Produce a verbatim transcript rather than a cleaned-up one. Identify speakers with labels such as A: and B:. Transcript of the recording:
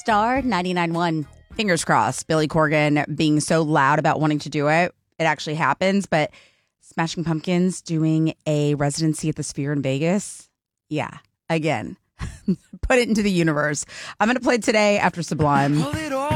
A: Star ninety-nine point one. Fingers crossed. Billy Corgan being so loud about wanting to do it. It actually happens. But Smashing Pumpkins doing a residency at the Sphere in Vegas. Yeah. Again. Put it into the universe. I'm going to play Today after Sublime.